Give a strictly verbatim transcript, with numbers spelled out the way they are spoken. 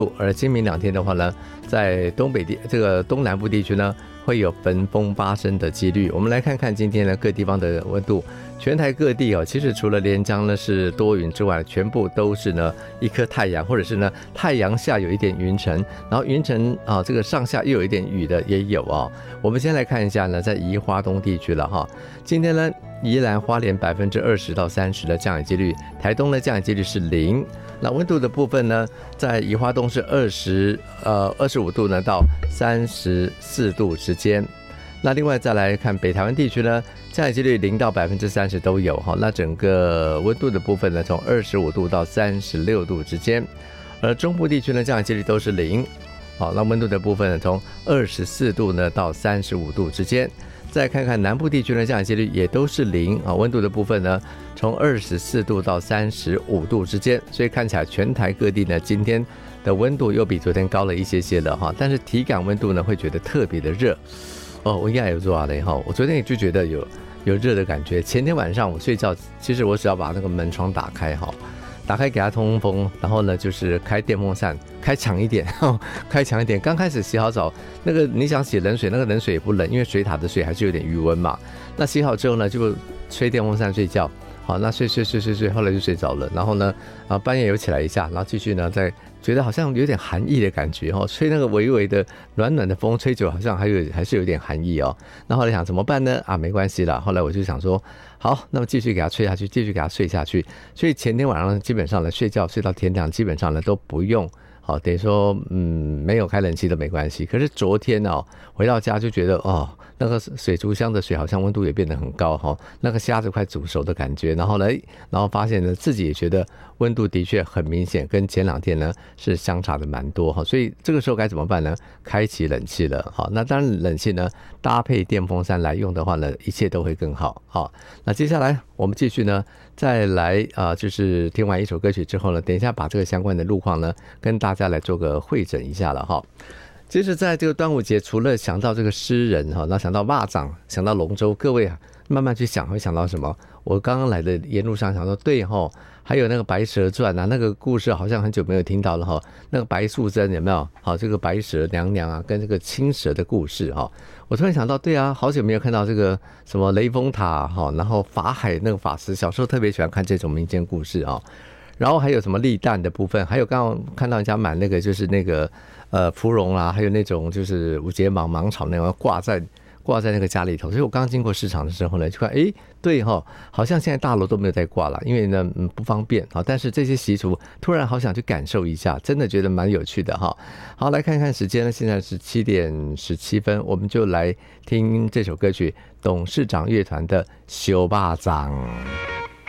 而今明两天的话呢，在东北地这个东南部地区呢，会有焚风发生的几率。我们来看看今天呢各地方的温度，全台各地哦，其实除了连江呢是多云之外，全部都是呢一颗太阳，或者是呢太阳下有一点云层，然后云层啊这个上下又有一点雨的也有哦。我们先来看一下呢，在宜花东地区了哈，今天呢宜兰花莲百分之二十到三十的降雨几率，台东呢降雨几率是零。那温度的部分呢，在宜花东是二十呃二十五度呢到三十四度之间。那另外再来看北台湾地区呢，降雨几率零到百分之三十都有哈。那整个温度的部分呢，从二十五度到三十六度之间。而中部地区呢，降雨几率都是零。好，那温度的部分呢，从二十四度呢到三十五度之间。再看看南部地区呢，降雨几率也都是零啊，温度的部分呢，从二十四度到三十五度之间，所以看起来全台各地呢，今天的温度又比昨天高了一些些了哈，但是体感温度呢，会觉得特别的热哦。我应该有做好了哈，我昨天也就觉得有有热的感觉。前天晚上我睡觉，其实我只要把那个门窗打开哈。打开给它通风，然后呢就是开电风扇，开强一点，开强一点。刚开始洗好澡，那个你想洗冷水，那个冷水也不冷，因为水塔的水还是有点余温嘛。那洗好之后呢，就吹电风扇睡觉。好，那睡睡睡睡睡，后来就睡着了。然后呢，啊半夜有起来一下，然后继续呢，再觉得好像有点寒意的感觉哈，吹那个微微的暖暖的风，吹久好像还有还是有点寒意哦。那后来想怎么办呢？啊，没关系啦。后来我就想说，好，那么继续给它吹下去，继续给它睡下去。所以前天晚上基本上呢，睡觉睡到天亮，基本上呢都不用。好，等于说，嗯，没有开冷气都没关系。可是昨天哦，回到家就觉得哦，那个水族箱的水好像温度也变得很高哈、哦，那个虾子快煮熟的感觉。然后呢，然后发现呢，自己也觉得温度的确很明显，跟前两天呢是相差的蛮多哈。所以这个时候该怎么办呢？开启冷气了。好，那当然冷气呢搭配电风扇来用的话呢，一切都会更好。好，那接下来我们继续呢，再来啊、呃，就是听完一首歌曲之后呢，等一下把这个相关的路况呢跟大家来做个汇整一下了哈。其实在这个端午节，除了想到这个诗人哈，那想到蚂蚱，想到龙舟，各位啊，慢慢去想会想到什么？我刚刚来的沿路上想说，对哈，还有那个《白蛇传》啊，那个故事好像很久没有听到了哈。那个白素贞有没有？好，这个白蛇娘娘啊，跟这个青蛇的故事哈，我突然想到，对啊，好久没有看到这个什么雷峰塔哈，然后法海那个法师，小时候特别喜欢看这种民间故事啊。然后还有什么立蛋的部分，还有刚刚看到人家买那个就是那个呃芙蓉啦，还有那种就是五节芒芒草那种挂在挂在那个家里头。所以我刚经过市场的时候呢，就看哎，对哈、哦，好像现在大楼都没有在挂了，因为呢嗯不方便啊。但是这些习俗突然好想去感受一下，真的觉得蛮有趣的哈。好，来看看时间呢，现在是七点十七分，我们就来听这首歌曲，董事长乐团的《修巴掌》。